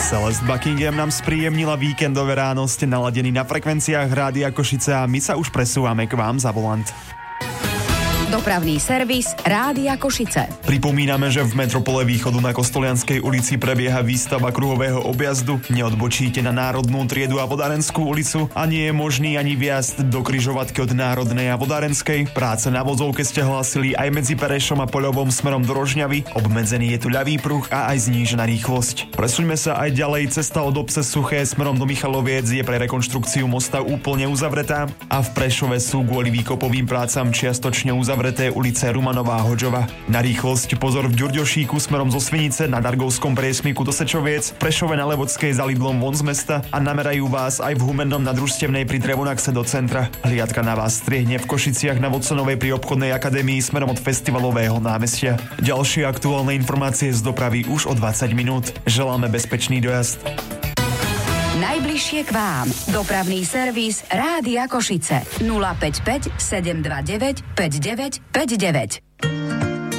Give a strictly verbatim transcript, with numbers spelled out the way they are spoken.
Celeste Buckingham nám spríjemnila víkendové ráno, ste naladení na frekvenciách Rádia Košice a my sa už presúvame k vám za volant. Dopravný servis Rádia Košice. Pripomíname, že v metropole Východu na Kostolianskej ulici prebieha výstava kruhového objazdu. Neodbočíte na Národnú triedu a Vodárenskú ulicu a nie je možný ani vjazd do križovatky od Národnej a Vodárenskej. Práce na vozovke ste hlásili aj medzi Perešom a Poľovom smerom do Rožňavy. Obmedzený je tu ľavý pruh a aj znížená rýchlosť. Presuňme sa aj ďalej. Cesta od obce Suché smerom do Michaloviec je pre rekonštrukciu mosta úplne uzavretá a v Prešove sú kvôli výkopovým prácam čiastočne uzavreté Zavreté ulice Rumanová Hodžova. Na rýchlosť pozor v Ďurďošíku smerom zo Svinice na Dargovskom priesmyku do Sečoviec, Prešove na Levockej za Lidlom von z mesta a namerajú vás aj v Humennom na Družstevnej pri Trevonaxe do centra. Hliadka na vás striehne v Košiciach na Vodsonovej pri obchodnej akadémii smerom od Festivalového námestia. Ďalšie aktuálne informácie z dopravy už o dvadsať minút. Želáme bezpečný dojazd. Najbližšie k vám. Dopravný servis Rádia Košice. nula päť päť sedem dva deväť päť deväť päť deväť.